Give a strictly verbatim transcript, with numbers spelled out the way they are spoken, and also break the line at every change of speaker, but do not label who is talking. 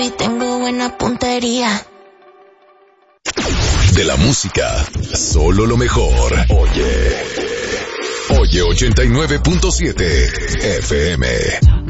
y tengo buena puntería.
De la música, solo lo mejor. Oye, Oye ochenta y nueve punto siete F M.